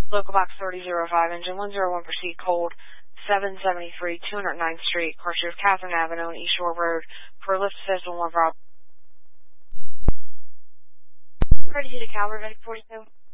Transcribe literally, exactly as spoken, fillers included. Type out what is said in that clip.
Local box thirty oh five, engine one oh one, proceed cold, seven seventy-three, two oh ninth Street, correction of Catherine Avenue and East Shore Road, for a lift assist on one Rob. Pretty to Calvert, forty-two.